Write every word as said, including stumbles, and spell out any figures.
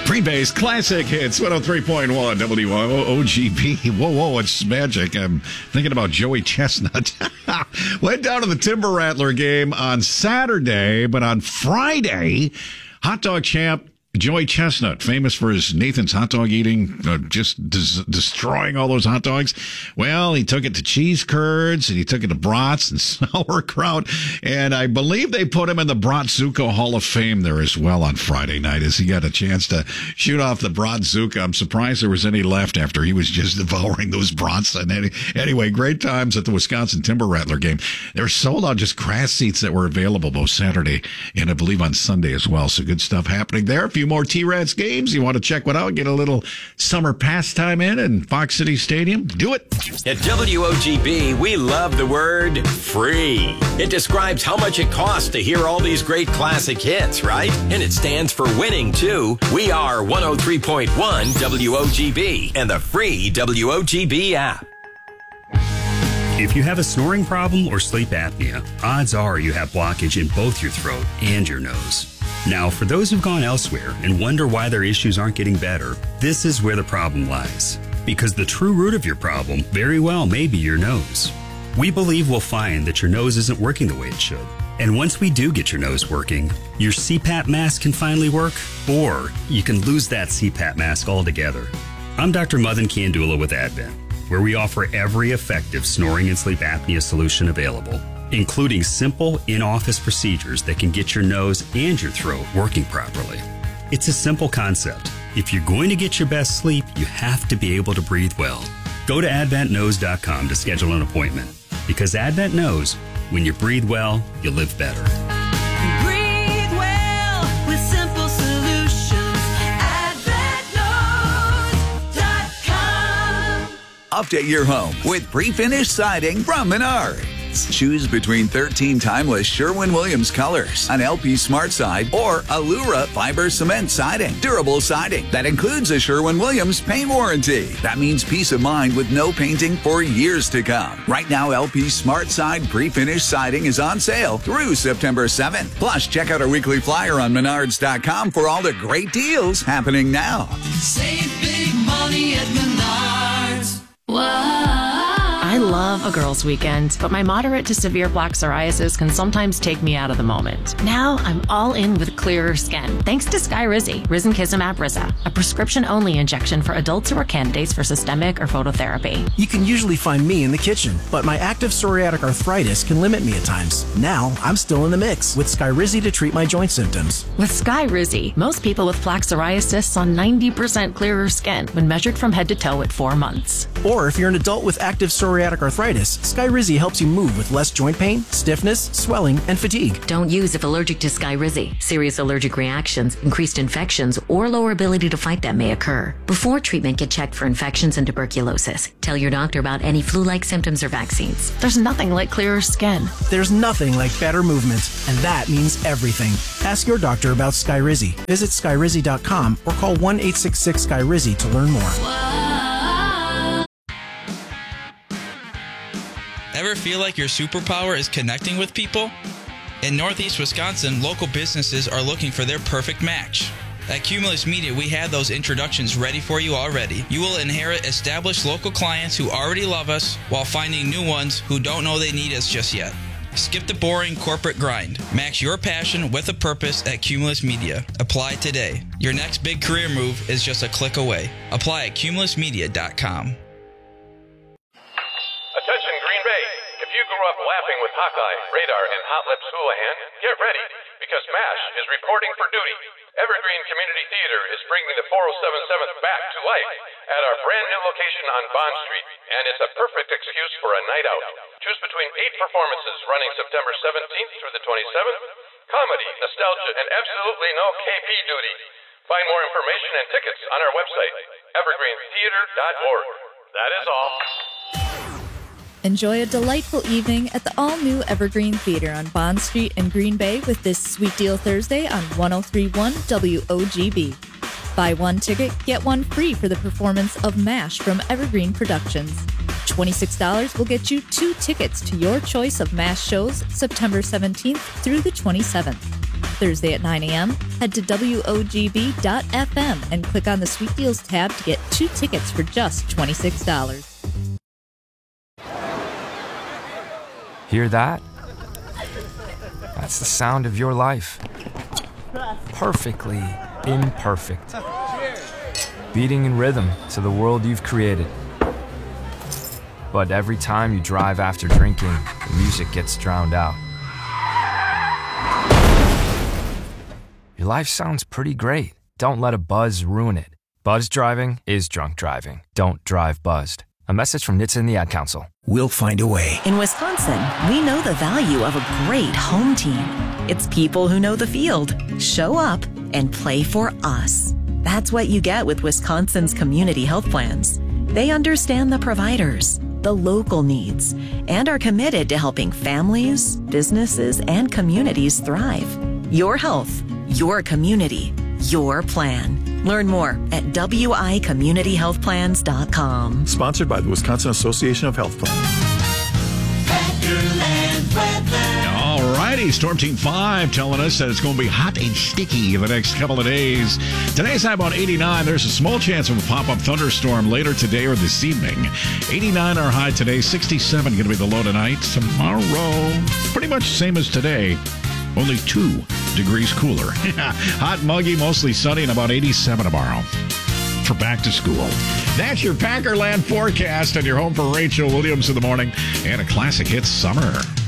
Green Bay's Classic Hits, one oh three point one W O G B. Whoa, whoa, it's magic. I'm thinking about Joey Chestnut. Went down to the Timber Rattler game on Saturday, but on Friday, hot dog champ Joey Chestnut, famous for his Nathan's hot dog eating, uh, just des- destroying all those hot dogs. Well, he took it to cheese curds, and he took it to brats and sauerkraut, and I believe they put him in the Bratzuko Hall of Fame there as well on Friday night as he got a chance to shoot off the Bratzuko. I'm surprised there was any left after he was just devouring those brats. And any- anyway, great times at the Wisconsin Timber Rattler game. They were sold out, just grass seats that were available both Saturday and I believe on Sunday as well. So good stuff happening there. If few more T-Rats games. You want to check one out, get a little summer pastime in in Fox City Stadium? Do it. At W O G B, we love the word free. It describes how much it costs to hear all these great classic hits, right? And it stands for winning, too. We are one oh three point one W O G B and the free W O G B app. If you have a snoring problem or sleep apnea, odds are you have blockage in both your throat and your nose. Now, for those who've gone elsewhere and wonder why their issues aren't getting better, this is where the problem lies. Because the true root of your problem very well may be your nose. We believe we'll find that your nose isn't working the way it should. And once we do get your nose working, your C PAP mask can finally work, or you can lose that C PAP mask altogether. I'm Doctor Madan Kandula with Advent, where we offer every effective snoring and sleep apnea solution available, including simple in-office procedures that can get your nose and your throat working properly. It's a simple concept. If you're going to get your best sleep, you have to be able to breathe well. Go to advent nose dot com to schedule an appointment, because Advent knows when you breathe well, you live better. Breathe well with simple solutions. advent nose dot com. Update your home with pre-finished siding from Menards. Choose between thirteen timeless Sherwin-Williams colors, an L P Smart Side, or Allura fiber cement siding. Durable siding that includes a Sherwin-Williams paint warranty. That means peace of mind with no painting for years to come. Right now, L P Smart Side pre-finished siding is on sale through September seventh. Plus, check out our weekly flyer on menards dot com for all the great deals happening now. Save big money at Menards. Wow. I love a girls' weekend, but my moderate to severe plaque psoriasis can sometimes take me out of the moment. Now I'm all in with clearer skin, thanks to Skyrizi, Risankizumab Risa, a prescription-only injection for adults who are candidates for systemic or phototherapy. You can usually find me in the kitchen, but my active psoriatic arthritis can limit me at times. Now I'm still in the mix with Skyrizi to treat my joint symptoms. With Skyrizi, most people with plaque psoriasis saw ninety percent clearer skin when measured from head to toe at four months. Or if you're an adult with active psoriatic arthritis, Skyrizi helps you move with less joint pain, stiffness, swelling, and fatigue. Don't use if allergic to Skyrizi. Serious allergic reactions, increased infections, or lower ability to fight them may occur. Before treatment, get checked for infections and tuberculosis. Tell your doctor about any flu-like symptoms or vaccines. There's nothing like clearer skin. There's nothing like better movement, and that means everything. Ask your doctor about Skyrizi. Visit skyrizi dot com or call one eight six six Skyrizi to learn more. Ever feel like your superpower is connecting with people? In Northeast Wisconsin, local businesses are looking for their perfect match. At Cumulus Media, we have those introductions ready for you already. You will inherit established local clients who already love us while finding new ones who don't know they need us just yet. Skip the boring corporate grind. Match your passion with a purpose at Cumulus Media. Apply today. Your next big career move is just a click away. Apply at cumulus media dot com. Attention Green Bay. If you grew up laughing with Hawkeye, Radar, and Hot Lips Houlihan, get ready, because MASH is reporting for duty. Evergreen Community Theater is bringing the four oh seven seventh back to life at our brand new location on Bond Street, and it's a perfect excuse for a night out. Choose between eight performances running September seventeenth through the twenty-seventh. Comedy, nostalgia, and absolutely no K P duty. Find more information and tickets on our website, evergreen theater dot org. That is all. Enjoy a delightful evening at the all-new Evergreen Theater on Bond Street in Green Bay with this Sweet Deal Thursday on one oh three point one W O G B. Buy one ticket, get one free for the performance of MASH from Evergreen Productions. twenty-six dollars will get you two tickets to your choice of MASH shows September seventeenth through the twenty-seventh. Thursday at nine a.m., head to W O G B dot F M and click on the Sweet Deals tab to get two tickets for just twenty-six dollars. Hear that? That's the sound of your life. Perfectly imperfect. Beating in rhythm to the world you've created. But every time you drive after drinking, the music gets drowned out. Your life sounds pretty great. Don't let a buzz ruin it. Buzz driving is drunk driving. Don't drive buzzed. A message from N H T S A and the Ad Council. We'll find a way. In Wisconsin, we know the value of a great home team. It's people who know the field, show up, and play for us. That's what you get with Wisconsin's community health plans. They understand the providers, the local needs, and are committed to helping families, businesses, and communities thrive. Your health, your community, your plan. Learn more at W I community health plans dot com. Sponsored by the Wisconsin Association of Health Plans. All righty, Storm Team five telling us that it's going to be hot and sticky the next couple of days. Today's high about eighty-nine. There's a small chance of a pop-up thunderstorm later today or this evening. eighty-nine our high today, sixty-seven going to be the low tonight. Tomorrow, pretty much same as today, only two degrees cooler. Hot, muggy, mostly sunny, and about eighty-seven tomorrow for back to school. That's your Packerland forecast and your home for Rachel Williams in the morning and a classic hits summer.